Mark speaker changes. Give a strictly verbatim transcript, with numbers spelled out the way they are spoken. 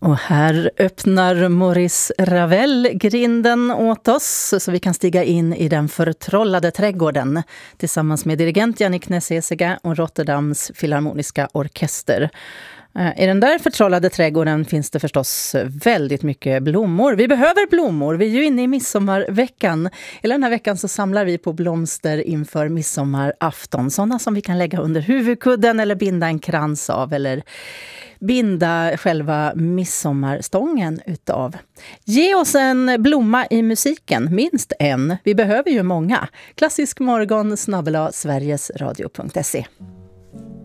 Speaker 1: Och här öppnar Maurice Ravel grinden åt oss så vi kan stiga in i den förtrollade trädgården tillsammans med dirigent Yannick Necessiga och Rotterdams Filharmoniska Orkester. I den där förtrollade trädgården finns det förstås väldigt mycket blommor. Vi behöver blommor. Vi är ju inne i midsommarveckan. Hela den här veckan så samlar vi på blomster inför midsommarafton. Sådana som vi kan lägga under huvudkudden eller binda en krans av eller binda själva midsommarstången utav. Ge oss en blomma i musiken, minst en. Vi behöver ju många. Klassisk morgon snabbela sverigesradio punkt se.